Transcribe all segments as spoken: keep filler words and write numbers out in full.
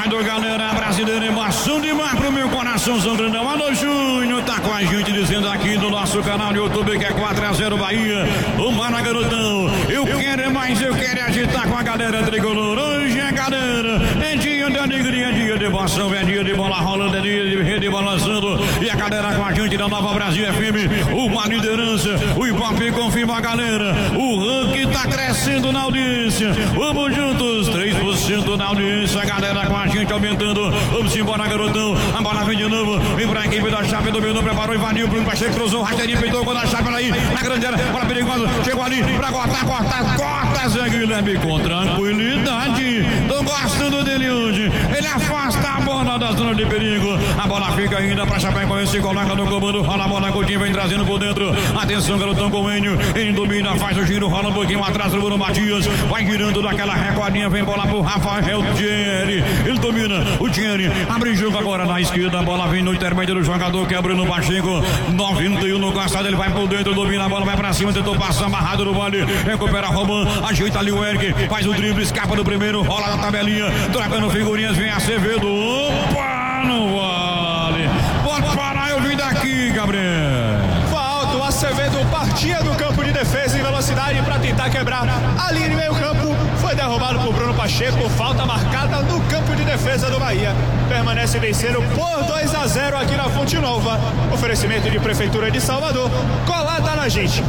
rádio, galera brasileira, emoção demais pro meu coração, São Grandão. Alô, Júnior, tá com a gente dizendo aqui no nosso canal no YouTube que é quatro a zero Bahia. O Mara Garotão, eu quero é mais, eu quero é agitar com a galera tricolor. Hoje é, galera, é dia de alegria, é dia de emoção, é dia de bola rolando, é dia de rede balançando. E a galera com a gente da Nova Brasil F M, uma liderança, o Ipapi confirma a galera. O ranking tá crescendo na audiência. Vamos juntos, três por cento na audiência, a galera com a gente aumentando. Vamos embora, garotão. A bola vem de novo, vem pra equipe da Chape, dominou, preparou, invadiu, Bruno Pacheco, cruzou, rasteirinho, peitou, quando a Chape aí, na grande área, bola perigosa, chegou ali pra cortar, cortar, corta, Zé Guilherme com tranquilidade. Tô gostando dele hoje. Ele afasta a bola da zona de perigo. A bola fica ainda pra Chapecoense, se coloca no comando, rola a bola, Coutinho vem trazendo por dentro. Atenção, garotão com o Enio, ele domina, faz o giro, rola um pouquinho atrás do Bruno Matias, vai girando daquela recordinha, vem bola pro Rafael Thierry. Ele domina, o Thierry abre jogo agora na esquerda, a bola vem no intermédio do jogador que é Bruno Pacheco, noventa e um no calçado, ele vai por dentro, domina a bola, vai pra cima, tentou passar amarrado no vale, recupera Romão, ajeita ali o Eric, faz o drible, escapa do primeiro, rola na tabelinha, trocando figurinhas, vem Acevedo, opa, não vale, pode parar, eu vim daqui, Gabriel. Falta, o Acevedo partia do campo de defesa em velocidade para tentar quebrar a linha de meio campo, foi derrubado por Bruno Pacheco, falta marcada no campo de defesa do Bahia, permanece vencendo por dois a zero aqui na Fonte Nova, oferecimento de Prefeitura de Salvador, colada na gente.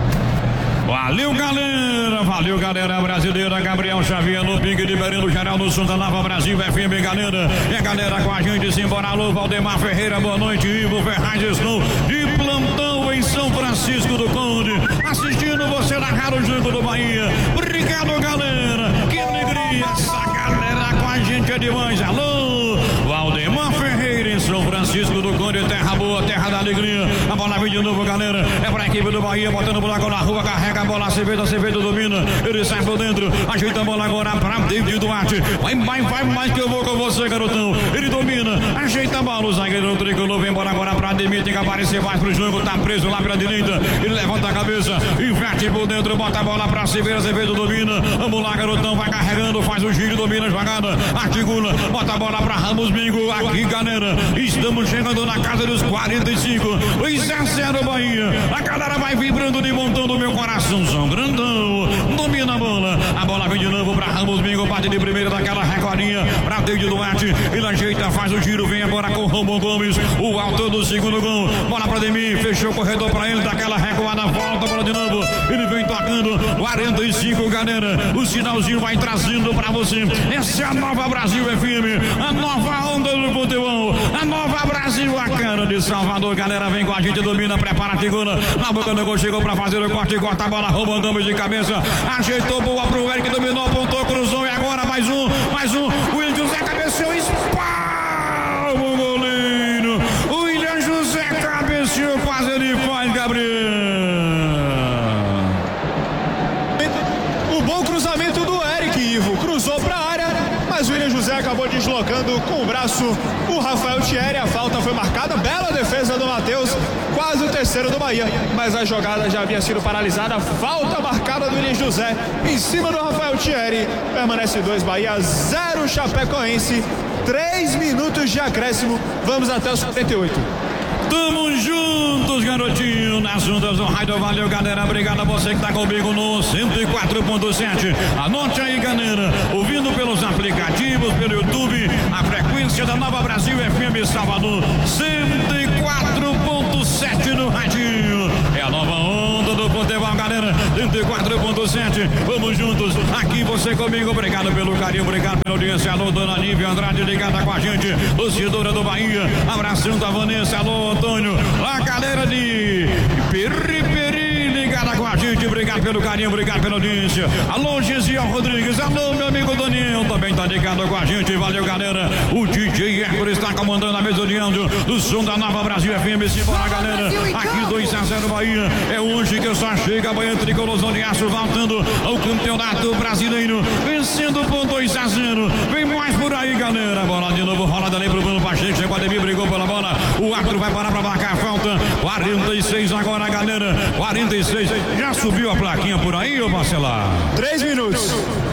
Valeu, galera, valeu, galera brasileira, Gabriel Xavier no Ping, liberando geral no som da Nova Brasil F M, galera, é a galera com a gente, simbora, alô, Valdemar Ferreira, boa noite, Ivo Ferraz, estou de plantão em São Francisco do Conde, assistindo você narrar o jogo do Bahia, obrigado, galera, que alegria, essa galera com a gente é demais, alô, Valdemar Ferreira em São Francisco do Conde, terra boa, terra da alegria, a bola vem de novo, galera, é pra equipe do Bahia, botando o buraco na rua, carrega a bola, Acevedo, Acevedo domina, ele sai por dentro, ajeita a bola agora pra David Duarte, vai, vai, vai mais que eu vou com você, garotão, ele domina, ajeita a bola, o zagueiro tricolor, vem embora agora pra Ademir, tem que aparecer mais pro jogo, tá preso lá pela direita, ele levanta a cabeça, inverte por dentro, bota a bola pra Acevedo, Acevedo domina, vamos lá, garotão, vai carregando, faz o giro, domina a jogada, articula, bota a bola pra Ramos Bingo, aqui, galera, estamos chegando na casa dos quarenta e cinco, dois a zero Bahia, a galera vai vibrando de montão do meu coração, São Grandão, domina a bola, a bola vem de novo pra Ramos Bingo, bate de primeira daquela recordinha, pra David Duarte, ele ajeita, faz o giro, vem agora com o Romão Gomes, o autor do segundo gol, bola pra Ademir, fechou o corredor pra ele, daquela recuada, volta a bola de novo, ele vem tocando, quarenta e cinco, galera, o sinalzinho vai trazendo pra você, essa é a Nova Brasil F M, a nova onda do futebol, a Nova Brasil, a cara de Salvador, galera, vem com a gente, domina, prepara a figura, na boca do gol, chegou pra fazer o corte, corta a bola, Romão Gomes de cabeça, ajeitou boa pro Eric, dominou, apontou, cruzou, e agora mais um, mais um, o William José cabeceou, espalma o goleiro, o William José cabeceou, quase ele faz, Gabriel. O bom cruzamento do Eric, Ivo, cruzou pra área, mas o William José acabou deslocando com o braço o Rafael Thierry, a falta foi marcada, bela defesa do Matheus, quase o terceiro do Bahia, mas a jogada já havia sido paralisada, falta marcada do William José em cima do Rafael Thierry, permanece dois Bahia, zero Chapecoense, três minutos de acréscimo, vamos até os quarenta e oito. Tamo juntos, garotinho, nas ondas do rádio, valeu, galera, obrigado a você que tá comigo no cento e quatro ponto sete, anote aí, galera, ouvindo pelos aplicativos, pelo YouTube, a frequência da Nova Brasil F M Salvador, cento e quatro ponto sete no radinho, é a nova onda do futebol, galera, cento e quatro ponto sete, vamos juntos, aqui você comigo, obrigado pelo carinho, obrigado pela audiência, alô, dona Nívia Andrade, ligada com a gente, torcedora do Bahia, abraçando a Vanessa, alô, Antônio, a galera de Periperi ligada com a gente, obrigado pelo carinho, obrigado pela audiência, alô Gesiel Rodrigues, alô meu amigo Daniel, também tá ligado com a gente, valeu galera, o D J Hércules está comandando a mesa de áudio do som da Nova Brasil F M, simbora galera, aqui dois a zero Bahia, é hoje que só chega a Bahia Tricolosão de Aço, voltando ao Campeonato Brasileiro, vencendo por dois a zero, vem mais por aí galera, bola de novo, rola dali pro Bruno Pacheco, chegou a Ademir, brigou pela bola, o árbitro vai parar pra marcar a falta, quarenta e seis agora galera, quarenta e seis, já subiu a plaquinha por aí, ô Marcelar? Três minutos.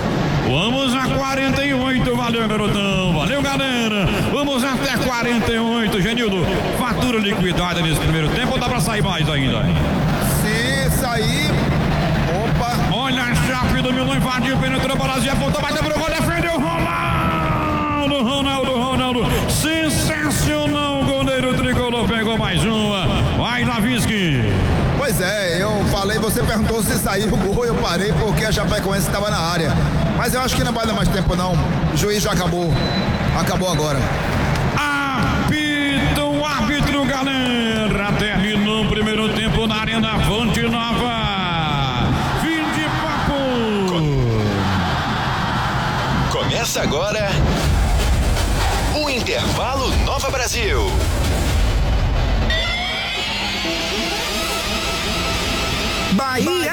Vamos a quarenta e oito, valeu, garotão, valeu, galera. Vamos até quarenta e oito, Genildo. Fatura liquidada nesse primeiro tempo, ou dá pra sair mais ainda? Se sair, opa. Olha a Chape do Milão, invadiu, penetrou, Brasil, apontou, bateu pro gol, defendeu, Ronaldo, Ronaldo, Ronaldo. Sensacional, goleiro tricolor, pegou mais uma. Vai, Lavinsky. Pois é, eu falei, você perguntou se saiu o gol, eu parei porque a Chapecoense estava na área. Mas eu acho que não vai dar mais tempo não, o juiz já acabou, acabou agora. Apita o árbitro, galera, terminou o primeiro tempo na Arena Fonte Nova. Fim de papo. Começa agora o Intervalo Nova Brasil. Bahia.